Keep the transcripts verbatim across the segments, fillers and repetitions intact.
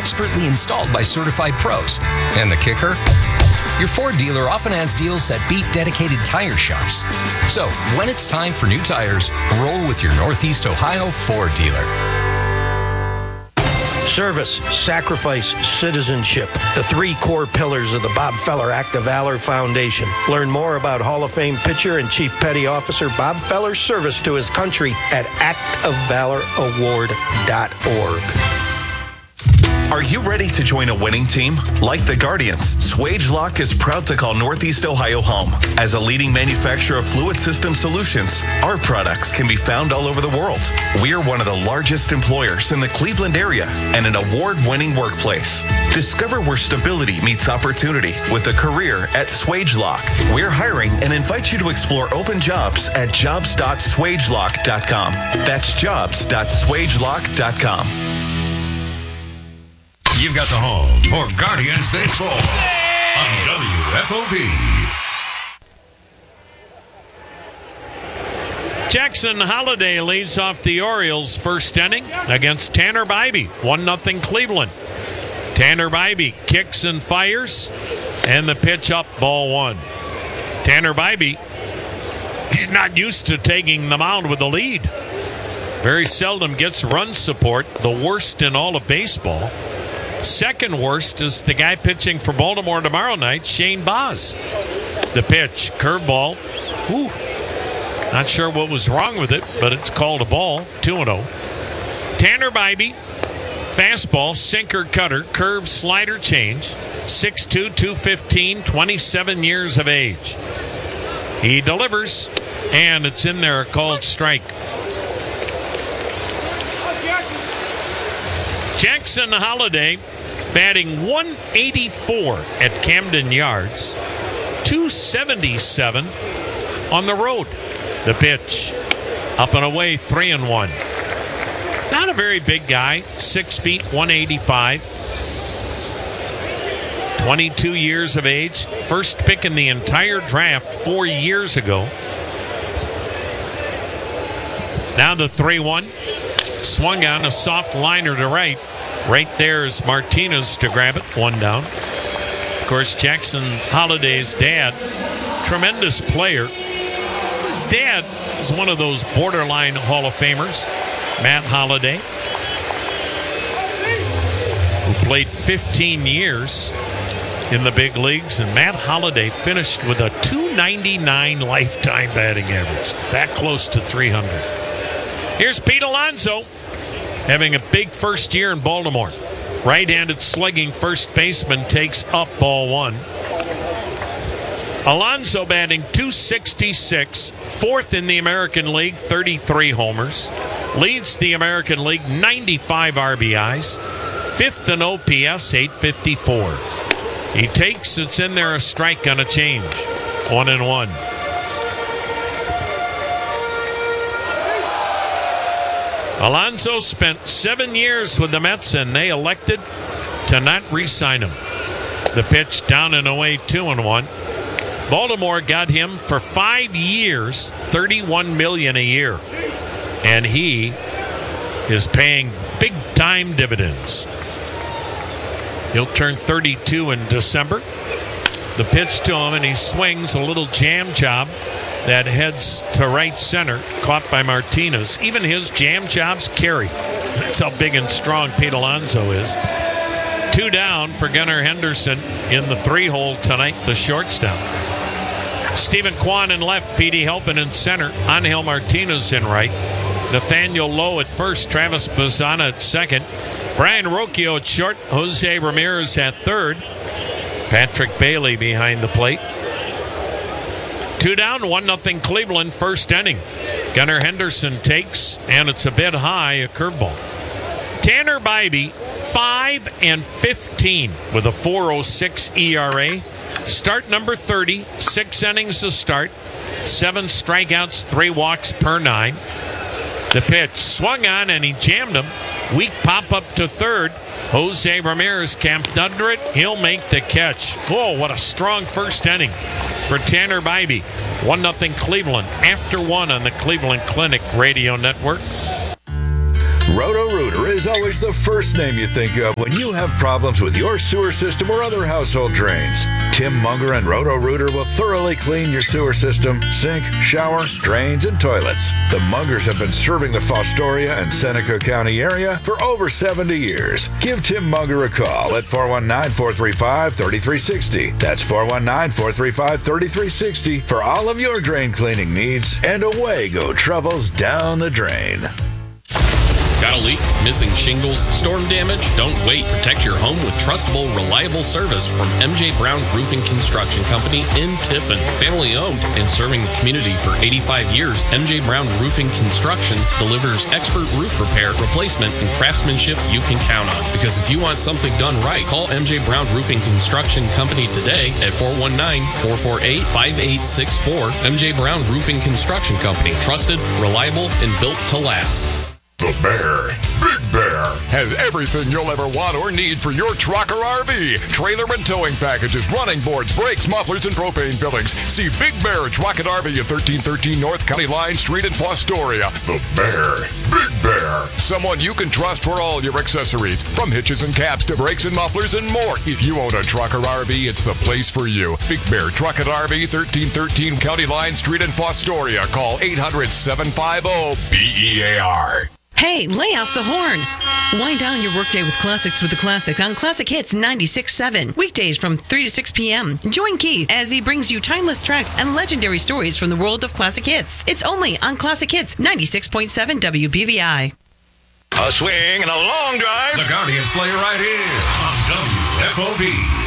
expertly installed by certified pros. And the kicker? Your Ford dealer often has deals that beat dedicated tire shops. So, when it's time for new tires, roll with your Northeast Ohio Ford dealer. Service, sacrifice, citizenship. The three core pillars of the Bob Feller Act of Valor Foundation. Learn more about Hall of Fame pitcher and Chief Petty Officer Bob Feller's service to his country at act of valor award dot org. Are you ready to join a winning team? Like the Guardians, Swagelok is proud to call Northeast Ohio home. As a leading manufacturer of fluid system solutions, our products can be found all over the world. We are one of the largest employers in the Cleveland area and an award-winning workplace. Discover where stability meets opportunity with a career at Swagelok. We're hiring and invite you to explore open jobs at jobs dot swagelok dot com. That's jobs dot swagelok dot com. You've got the home for Guardians Baseball on W F O P. Jackson Holiday leads off the Orioles' first inning against Tanner Bybee. one nothing Cleveland. Tanner Bybee kicks and fires, and the pitch up, ball one. Tanner Bybee, he's not used to taking the mound with the lead. Very seldom gets run support, the worst in all of baseball. Second worst is the guy pitching for Baltimore tomorrow night, Shane Baz. The pitch, curveball. Whew. Not sure what was wrong with it, but it's called a ball, two and oh. Tanner Bybee, fastball, sinker, cutter, curve, slider, change. six two, two fifteen, twenty-seven years of age. He delivers, and it's in there, called strike. Jackson Holiday batting one eighty-four at Camden Yards, two seventy-seven on the road. The pitch, up and away, three and one. Not a very big guy, six feet, one eighty-five. twenty-two years of age, first pick in the entire draft four years ago. Now the three one. Swung on a soft liner to right. Right there is Martinez to grab it. One down. Of course, Jackson Holiday's dad, tremendous player. His dad is one of those borderline Hall of Famers, Matt Holliday, who played fifteen years in the big leagues. And Matt Holliday finished with a two ninety-nine lifetime batting average. That close to three hundred. Here's Pete Alonso, having a big first year in Baltimore. Right-handed slugging first baseman takes up, ball one. Alonso batting two sixty-six, fourth in the American League, thirty-three homers. Leads the American League, ninety-five R B Is. Fifth in O P S, eight fifty-four. He takes, it's in there, a strike on a change. One and one. Alonso spent seven years with the Mets, and they elected to not re-sign him. The pitch down and away, two and one. Baltimore got him for five years, thirty-one million dollars a year, and he is paying big-time dividends. He'll turn thirty-two in December. The pitch to him, and he swings a little jam job that heads to right center, caught by Martinez. Even his jam jobs carry. That's how big and strong Pete Alonso is. Two down for Gunnar Henderson in the three-hole tonight, the shortstop. Stephen Kwan in left, Petey Helpin in center, Angel Martinez in right, Nathaniel Lowe at first, Travis Bazzana at second, Brian Rocchio at short, Jose Ramirez at third, Patrick Bailey behind the plate. Two down, one nothing Cleveland, first inning. Gunnar Henderson takes, and it's a bit high, a curveball. Tanner Bybee, five and fifteen with a four oh six E R A. Start number thirty, six innings to start, seven strikeouts, three walks per nine. The pitch swung on, and he jammed him. Weak pop up to third. Jose Ramirez camped under it. He'll make the catch. Whoa, what a strong first inning for Tanner Bybee. one nothing Cleveland after one on the Cleveland Clinic Radio Network. Roto-Rooter is always the first name you think of when you have problems with your sewer system or other household drains. Tim Munger and Roto-Rooter will thoroughly clean your sewer system, sink, shower, drains, and toilets. The Mungers have been serving the Fostoria and Seneca County area for over seventy years. Give Tim Munger a call at four one nine, four three five, three three six zero. That's four one nine, four three five, three three six zero for all of your drain cleaning needs, and away go troubles down the drain. Got a leak? Missing shingles? Storm damage? Don't wait. Protect your home with trustable, reliable service from M J Brown Roofing Construction Company in Tiffin. Family owned and serving the community for eighty-five years, M J Brown Roofing Construction delivers expert roof repair, replacement, and craftsmanship you can count on. Because if you want something done right, call M J Brown Roofing Construction Company today at four one nine, four four eight, five eight six four. M J Brown Roofing Construction Company. Trusted, reliable, and built to last. The Bear, Big Bear, has everything you'll ever want or need for your truck or R V. Trailer and towing packages, running boards, brakes, mufflers, and propane fillings. See Big Bear Truck and R V at thirteen thirteen North County Line Street in Fostoria. The Bear, Big Bear, someone you can trust for all your accessories, from hitches and caps to brakes and mufflers and more. If you own a truck or R V, it's the place for you. Big Bear Truck and R V, thirteen thirteen County Line Street in Fostoria. Call eight hundred, seven five zero, B E A R. Hey, lay off the horn. Wind down your workday with classics with the classic on Classic Hits ninety-six point seven. Weekdays from three to six p.m. Join Keith as he brings you timeless tracks and legendary stories from the world of classic hits. It's only on Classic Hits ninety-six point seven W B V I. A swing and a long drive. The Guardians play right here on W F O B.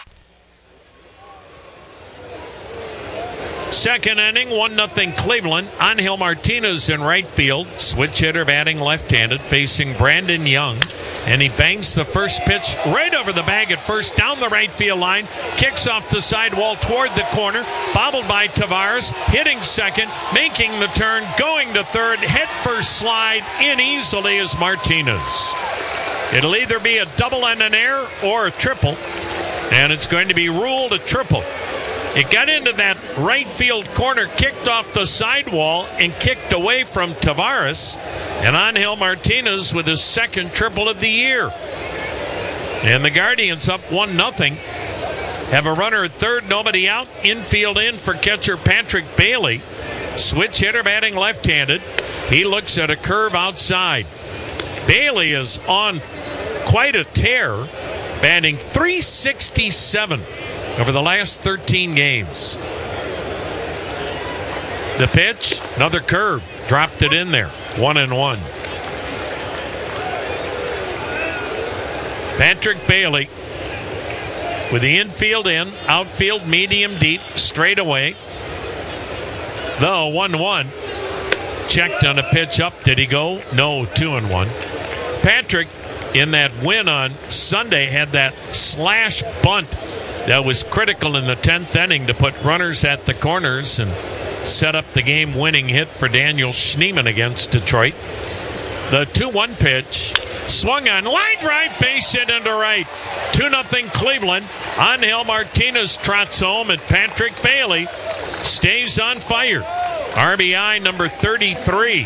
Second inning, one nothing Cleveland. Angel Martinez in right field. Switch hitter batting left-handed, facing Brandon Young. And he bangs the first pitch right over the bag at first, down the right field line. Kicks off the sidewall toward the corner. Bobbled by Tavares. Hitting second, making the turn, going to third. Head first slide in easily as Martinez. It'll either be a double and an error or a triple. And it's going to be ruled a triple. It got into that right field corner, kicked off the sidewall, and kicked away from Tavares. And Angel Martinez with his second triple of the year. And the Guardians up one nothing. Have a runner at third, nobody out. Infield in for catcher Patrick Bailey. Switch hitter batting left-handed. He looks at a curve outside. Bailey is on quite a tear, batting three sixty-seven. Over the last thirteen games. The pitch, another curve, dropped it in there, one and one. Patrick Bailey with the infield in, outfield medium deep, straight away. The one one. Checked on a pitch up. Did he go? No, two and one. Patrick, in that win on Sunday, had that slash bunt that was critical in the tenth inning to put runners at the corners and set up the game-winning hit for Daniel Schneemann against Detroit. The two one pitch, swung on, line drive, base hit into right. two nothing Cleveland. Angel Martinez trots home, and Patrick Bailey stays on fire. R B I number thirty-three.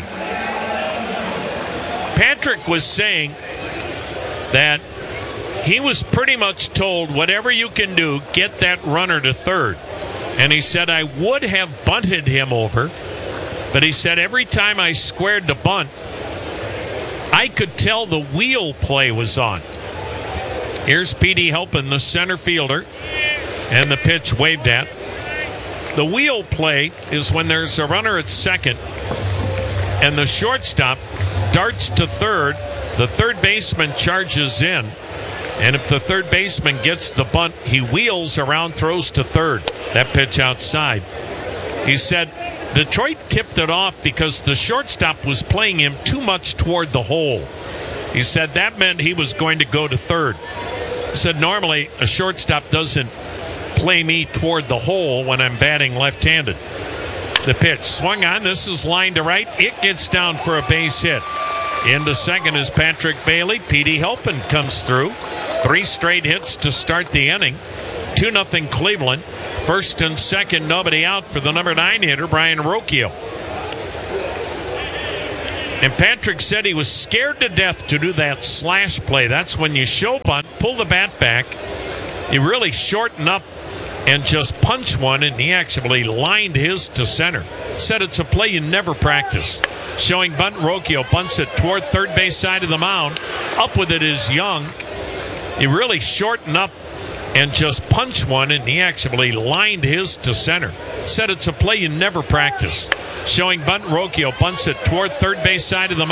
Patrick was saying that he was pretty much told, whatever you can do, get that runner to third. And he said, I would have bunted him over, but he said, every time I squared the bunt, I could tell the wheel play was on. Here's Petey Helpin, the center fielder, and the pitch waved at. The wheel play is when there's a runner at second, and the shortstop darts to third. The third baseman charges in. And if the third baseman gets the bunt, he wheels around, throws to third. That pitch outside. He said Detroit tipped it off because the shortstop was playing him too much toward the hole. He said that meant he was going to go to third. He said normally a shortstop doesn't play me toward the hole when I'm batting left-handed. The pitch swung on. This is line to right. It gets down for a base hit. Into second is Patrick Bailey. Petey Helpin comes through. Three straight hits to start the inning. two nothing Cleveland. First and second, nobody out for the number nine hitter, Brian Rocchio. And Patrick said he was scared to death to do that slash play. That's when you show bunt, pull the bat back, you really shorten up and just punch one, and he actually lined his to center. Said it's a play you never practice. Showing bunt, Rocchio bunts it toward third base side of the mound. Up with it is Young. He really shortened up and just punch one, and he actually lined his to center. Said it's a play you never practice. Showing bunt, Rocchio bunts it toward third base side of the mound.